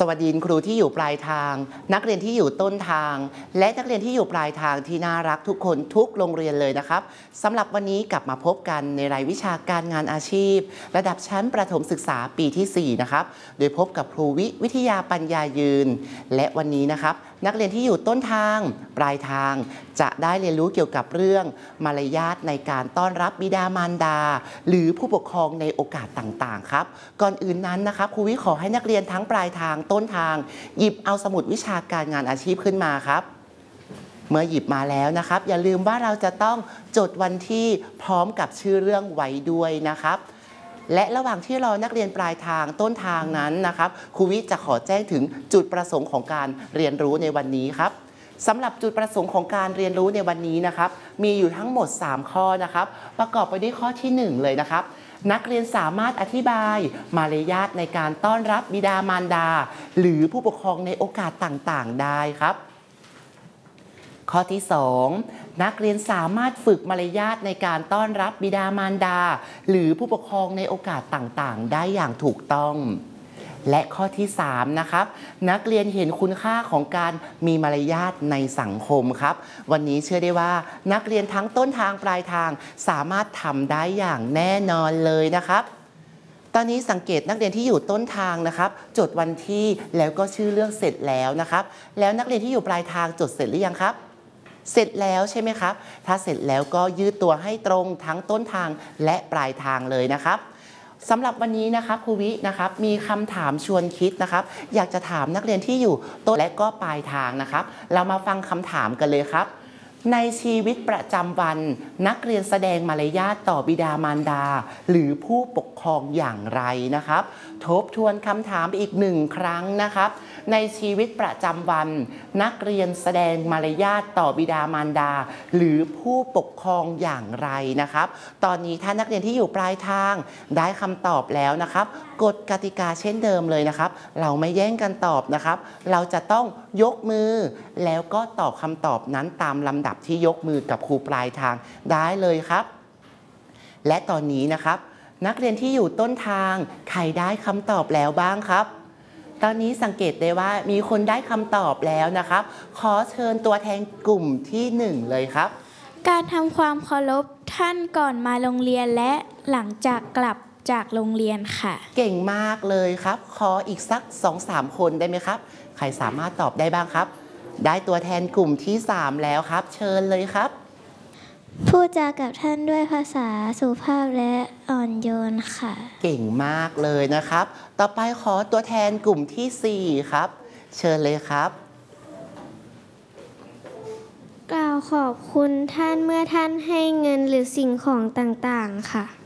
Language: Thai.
สวัสดีครูที่อยู่ปลายทางนักเรียนที่อยู่ต้นทางและนักเรียนที่อยู่ปลายทางที่น่ารักทุกคนทุกโรงเรียนเลยนะครับสำหรับวันนี้กลับมาพบกันในรายวิชาการงานอาชีพระดับชั้นประถมศึกษาปีที่4นะครับโดยพบกับครูวิทยาปัญญายืนและวันนี้นะครับนักเรียนที่อยู่ต้นทางปลายทางจะได้เรียนรู้เกี่ยวกับเรื่องมารยาทในการต้อนรับบิดามารดาหรือผู้ปกครองในโอกาสต่างๆครับก่อนอื่นนั้นนะครับครูวิขอให้นักเรียนทั้งปลายทางต้นทางหยิบเอาสมุดวิชาการงานอาชีพขึ้นมาครับเมื่อหยิบมาแล้วนะครับอย่าลืมว่าเราจะต้องจดวันที่พร้อมกับชื่อเรื่องไว้ด้วยนะครับและระหว่างที่รอนักเรียนปลายทางต้นทางนั้นนะครับครูวิจะขอแจ้งถึงจุดประสงค์ของการเรียนรู้ในวันนี้ครับสำหรับจุดประสงค์ของการเรียนรู้ในวันนี้นะครับมีอยู่ทั้งหมด3ข้อนะครับประกอบไปด้วยข้อที่1เลยนะครับนักเรียนสามารถอธิบายมารยาทในการต้อนรับบิดามารดาหรือผู้ปกครองในโอกาสต่างๆได้ครับข้อที่2นักเรียนสามารถฝึกมารยาทในการต้อนรับบิดามารดาหรือผู้ปกครองในโอกาสต่างๆได้อย่างถูกต้องและข้อที่3นะครับนักเรียนเห็นคุณค่าของการมีมารยาทในสังคมครับวันนี้เชื่อได้ว่านักเรียนทั้งต้นทางปลายทางสามารถทำได้อย่างแน่นอนเลยนะครับตอนนี้สังเกตนักเรียนที่อยู่ต้นทางนะครับจดวันที่แล้วก็ชื่อเรื่องเสร็จแล้วนะครับแล้วนักเรียนที่อยู่ปลายทางจดเสร็จหรือยังครับเสร็จแล้วใช่ไหมครับถ้าเสร็จแล้วก็ยืดตัวให้ตรงทั้งต้นทางและปลายทางเลยนะครับสำหรับวันนี้นะครับครูวินะครับมีคำถามชวนคิดนะครับอยากจะถามนักเรียนที่อยู่ต้นและก็ปลายทางนะครับเรามาฟังคำถามกันเลยครับในชีวิตประจำวันนักเรียนแสดงมารยาทต่อบิดามารดาหรือผู้ปกครองอย่างไรนะครับทบทวนคำถามอีก1ครั้งนะครับในชีวิตประจำวันนักเรียนแสดงมารยาทต่อบิดามารดาหรือผู้ปกครองอย่างไรนะครับตอนนี้ถ้านักเรียนที่อยู่ปลายทางได้คำตอบแล้วนะครับกฎกติกาเช่นเดิมเลยนะครับเราไม่แย่งกันตอบนะครับเราจะต้องยกมือแล้วก็ตอบคำตอบนั้นตามลำดับที่ยกมือกับครูปลายทางได้เลยครับและตอนนี้นะครับนักเรียนที่อยู่ต้นทางใครได้คำตอบแล้วบ้างครับตอนนี้สังเกตได้ว่ามีคนได้คำตอบแล้วนะครับขอเชิญตัวแทนกลุ่มที่1เลยครับการทำความเคารพท่านก่อนมาโรงเรียนและหลังจากกลับจากโรงเรียนค่ะเก่งมากเลยครับขออีกสัก 2-3 คนได้ไหมครับใครสามารถตอบได้บ้างครับได้ตัวแทนกลุ่มที่3แล้วครับเชิญเลยครับพูดจากับท่านด้วยภาษาสุภาพและอ่อนโยนค่ะเก่งมากเลยนะครับต่อไปขอตัวแทนกลุ่มที่4ครับเชิญเลยครับกล่าวขอบคุณท่านเมื่อท่านให้เงินหรือสิ่งของต่างๆค่ะ